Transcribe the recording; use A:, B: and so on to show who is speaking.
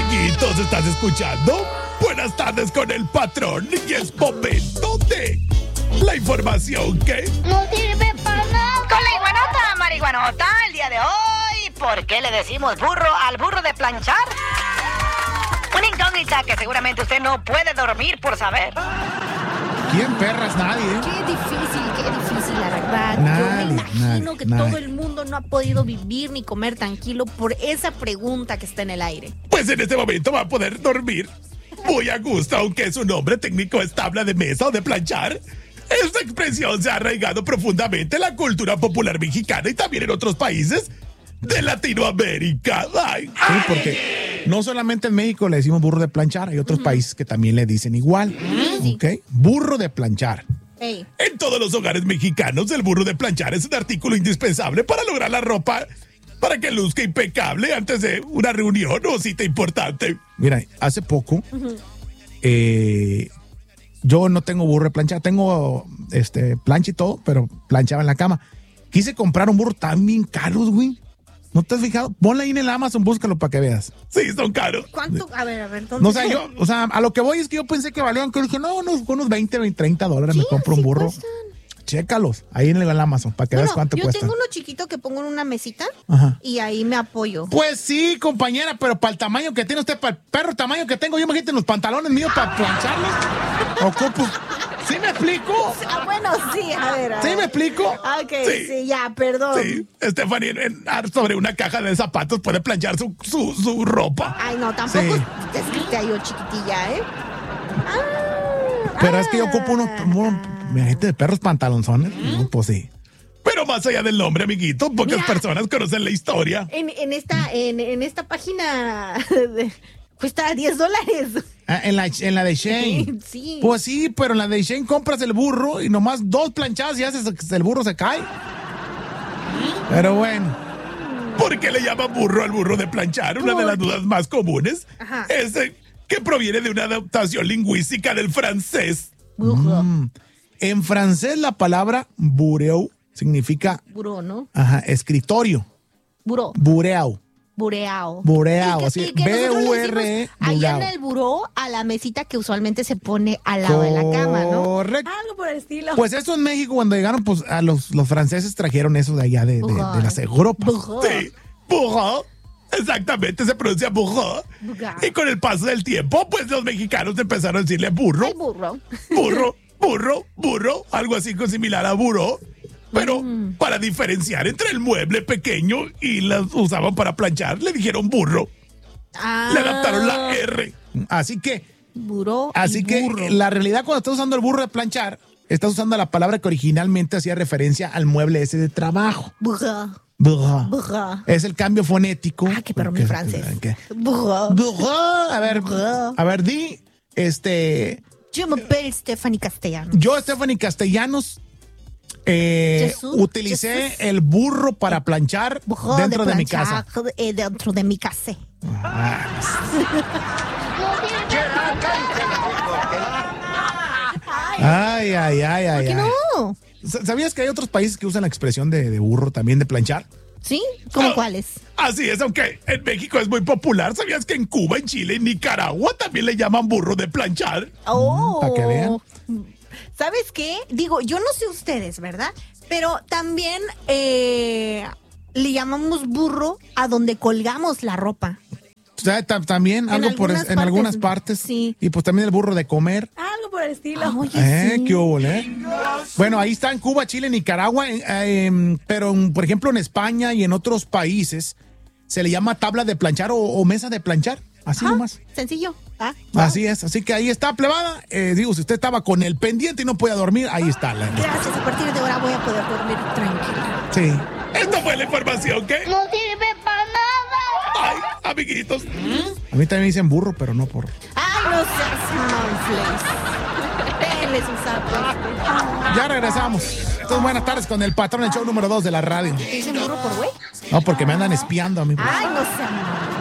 A: Amiguitos, ¿estás escuchando? Buenas tardes con el patrón y es momento de la información que
B: no sirve para nada.
C: Con la iguanota, marihuanota, el día de hoy, ¿por qué le decimos burro al burro de planchar? Una incógnita que seguramente usted no puede dormir por saber.
D: ¿Quién perras? Nadie, ¿eh?
E: Qué difícil, la verdad.
D: Nadie,
E: Yo me imagino que
D: nadie.
E: todo el mundo no ha podido vivir ni comer tranquilo por esa pregunta que está en el aire.
A: pues en este momento va a poder dormir muy a gusto, aunque su nombre técnico es tabla de mesa o de planchar. Esta expresión se ha arraigado profundamente en la cultura popular mexicana y también en otros países de Latinoamérica. Ay.
D: Sí, porque no solamente en México le decimos burro de planchar, hay otros países que también le dicen igual.
E: Sí.
D: ¿Ok? Burro de planchar.
E: Ey.
A: En todos los hogares mexicanos, el burro de planchar es un artículo indispensable para lograr la ropa para que luzca impecable antes de una reunión o cita importante.
D: Mira, hace poco, yo no tengo burro de planchar, tengo plancha y todo, pero planchaba en la cama. Quise comprar un burro tan bien caros, güey. ¿No te has fijado? Ponle ahí en el Amazon, búscalo para que veas.
A: Sí, son caros.
E: ¿Cuánto? A ver, entonces.
D: No, a lo que voy es que yo pensé que valían, que dije, no, unos 20, 30 dólares me compro un burro.
E: Cuestan.
D: Chécalos, ahí en el Amazon, para que veas cuánto
E: yo
D: cuesta.
E: tengo uno chiquito que pongo en una mesita.
D: Ajá.
E: Y ahí me apoyo.
D: Pues sí, compañera, pero para el tamaño que tiene usted, para el perro tamaño que tengo, yo imagínate los pantalones míos para plancharlos. Ocupo. ¿Sí me explico?
E: Ah, bueno, sí, a ver.
D: ¿Sí me explico?
E: Ok,
A: Sí.
E: sí, ya, perdón.
A: Sí, Stephanie sobre una caja de zapatos puede planchar su ropa.
E: Ay, no, tampoco
D: Sí.
E: te escribí yo chiquitilla, ¿eh?
D: Pero es que yo ocupo unos gente de perros pantalonzones. No, pues sí.
A: Pero más allá del nombre, amiguito, pocas
E: Mira.
A: personas conocen la historia.
E: En esta página cuesta $10.
D: Ah, en la de Shane.
E: Sí.
D: Pues sí, pero en la de Shane compras el burro y nomás 2 planchadas y el burro se cae. Pero bueno.
A: ¿Por qué le llaman burro al burro de planchar? Una de las dudas más comunes
E: Ajá.
A: es que proviene de una adaptación lingüística del francés.
E: Burro.
D: En francés la palabra bureau significa
E: Buró, ¿no?
D: escritorio.
E: Buró.
D: Bureau.
E: Bureao.
D: Bureao,
E: Y
D: así,
E: que nosotros le decimos
D: B-U-R-E,
E: allá en
D: bureao.
E: el buró a la mesita que usualmente se pone al lado de la cama, ¿no?
D: Correcto.
E: Algo por el estilo.
D: Pues eso en México cuando llegaron, pues a los franceses trajeron eso de allá de las Europas.
E: Buró.
A: Sí, burro. Exactamente, se pronuncia burro.
E: Burro.
A: Y con el paso del tiempo, pues los mexicanos empezaron a decirle burro,
E: El burro.
A: burro, algo así similar a burro. Pero para diferenciar entre el mueble pequeño y las usaban para planchar, le dijeron burro.
E: Ah,
A: Le adaptaron la R.
D: Así que
E: buró.
D: Así
E: y
D: que
E: burro.
D: la realidad cuando estás usando el burro de planchar, estás usando la palabra que originalmente hacía referencia al mueble ese de trabajo.
E: Burro.
D: Burro.
E: Burro.
D: Es el cambio fonético.
E: Ah, qué perro mi francés.
D: ¿Qué?
E: Burro.
D: Burro.
E: Burro.
D: A ver, di,
E: Yo me llamo Stephanie Castellano.
D: yo, Stephanie Castellanos,
E: Jesús,
D: utilicé
E: Jesús.
D: el burro para planchar
E: Burro
D: dentro de mi
E: planchar,
D: casa.
E: Dentro de mi casa.
D: Ay, ay, ay, ay.
E: ¿Por qué
D: ay.
E: no?
D: ¿Sabías que hay otros países que usan la expresión de burro también de planchar?
E: ¿Sí? ¿Cómo cuáles?
A: Así es, aunque en México es muy popular. ¿Sabías que en Cuba, en Chile y Nicaragua también le llaman burro de planchar?
E: Oh.
D: para que vean.
E: ¿Sabes qué? Digo, yo no sé ustedes, ¿verdad? Pero también le llamamos burro a donde colgamos la ropa.
D: O sea, también
E: En
D: algo
E: algunas
D: en algunas partes.
E: sí.
D: Y pues también el burro de comer.
E: Algo por el estilo. Oye, sí.
D: ¿Qué hubo, Bueno, ahí está en Cuba, Chile, Nicaragua, pero por ejemplo en España y en otros países se le llama tabla de planchar o mesa de planchar, así nomás.
E: Sencillo.
D: Así es, así que ahí está, plebada. Digo, si usted estaba con el pendiente y no podía dormir, ahí está.
E: Gracias, a partir de ahora voy a poder dormir tranquila.
D: Sí.
A: Esta fue la información que...
B: No sirve para nada.
A: Ay, amiguitos.
D: A mí también me dicen burro, pero no por...
E: Ay, no seas monfles. Denle sus sapos.
D: Ya regresamos. Entonces, buenas tardes con el patrón, el show número 2 de la radio.
E: ¿Te dicen burro por güey?
D: No, porque me andan espiando a mí.
E: Ay, no seas